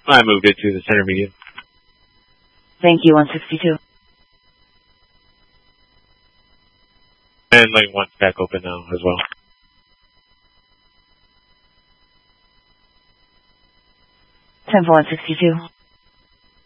I moved it to the center median. Thank you, 162. And lane 1's back open now as well. 10 for 162.